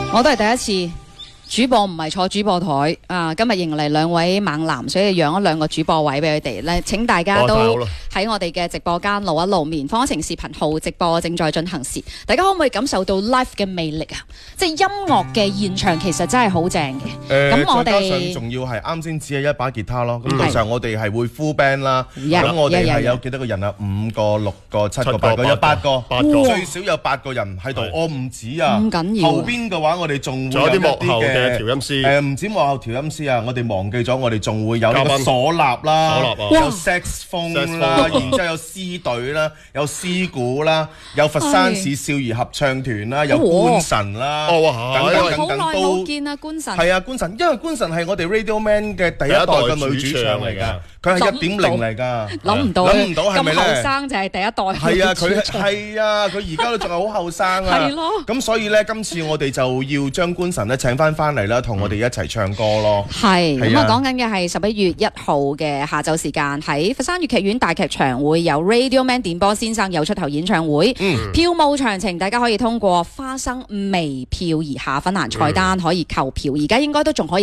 我都係第一次主播唔係坐主播台啊！今日迎嚟兩位猛男，所以讓咗兩個主播位俾佢哋咧。請大家都喺我哋嘅直播間露一露面。方程視頻號直播正在進行時，大家可唔可以感受到 live 嘅魅力啊？即係音樂嘅現場其實真係好正嘅。咁我哋仲要係啱先只係一把吉他咯。咁到時候我哋係會 full band 啦。咁我哋係有幾多個人啊？5個、6個、7個、8個，有8個，最少有8個人喺度。我唔止啊！ 咁緊要。 後邊嘅話，我哋仲會有啲幕後嘅調音師。 唔止幕後調音師啊！我哋忘記咗，我哋仲會有呢個嗩吶啦，有 saxophone 啦，然之後有獅隊啦，有獅鼓啦，有佛山市少兒合唱團啦，有官神啦，等等好耐冇見啊！官神係啊，官神，因為官神係我哋 Radio Man 嘅第一代嘅女主唱嚟㗎，佢係1.0嚟㗎， 諗唔到係咪咧？ 咁後生就係第一代。 係啊，佢而家都仲係好後生啊。係咯。咁所以咧，今次我哋就要將官神咧請翻嚟啦，同我哋一齊唱歌咯。係咁啊，講緊嘅係11月1號嘅下晝時間，喺佛山粵劇院大劇場會有 Radio Man 電波先生有出頭演唱會。票務詳情大家可以通過花生微票而下分欄菜單可以購票，而家應該都仲可以